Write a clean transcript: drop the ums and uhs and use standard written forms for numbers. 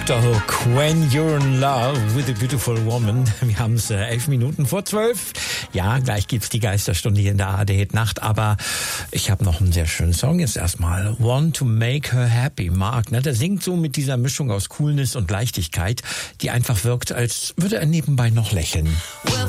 Doch, When You're in Love with a Beautiful Woman. Wir haben es 11 Minuten vor 12. Ja, gleich gibt's die Geisterstunde hier in der ARD Nacht, aber ich habe noch einen sehr schönen Song. Jetzt erstmal Want to Make Her Happy. Mark, ne, der singt so mit dieser Mischung aus Coolness und Leichtigkeit, die einfach wirkt, als würde er nebenbei noch lächeln. Well,